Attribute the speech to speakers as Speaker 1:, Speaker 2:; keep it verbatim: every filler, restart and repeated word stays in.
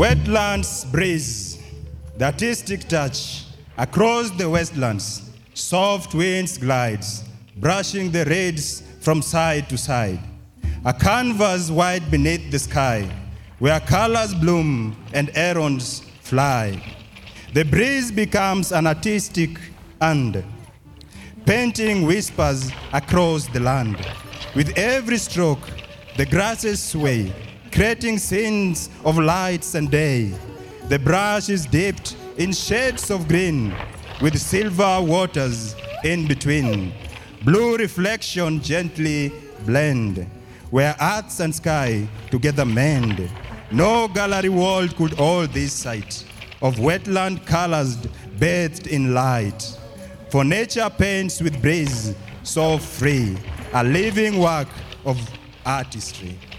Speaker 1: Wetlands breeze, the artistic touch. Across the wastelands, soft winds glides, brushing the reeds from side to side. A canvas wide beneath the sky, where colors bloom and herons fly. The breeze becomes an artistic and painting whispers across the land. With every stroke, the grasses sway, creating scenes of lights and day. The brush is dipped in shades of green, with silver waters in between. Blue reflection gently blend, where earth and sky together mend. No gallery wall could hold this sight of wetland colors bathed in light. For nature paints with breeze so free, a living work of artistry.